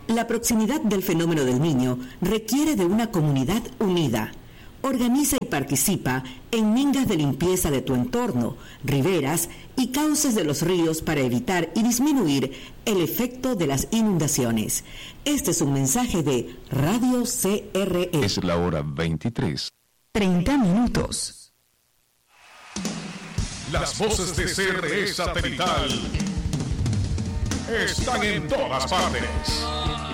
La proximidad del fenómeno del Niño requiere de una comunidad unida. Organiza y participa en mingas de limpieza de tu entorno, riberas y cauces de los ríos para evitar y disminuir el efecto de las inundaciones. Este es un mensaje de Radio CRE. Es la hora 23. 30 minutos. Las voces de CRE Satelital están en todas partes.